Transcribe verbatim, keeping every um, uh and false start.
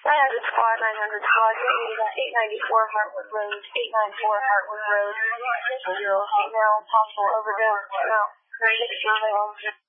nine hundred squad, nine hundred squad, get me to that eight ninety-four Hartwood Road, eight ninety-four Hartwood Road, zero eight now, possible overdose, now, six zero.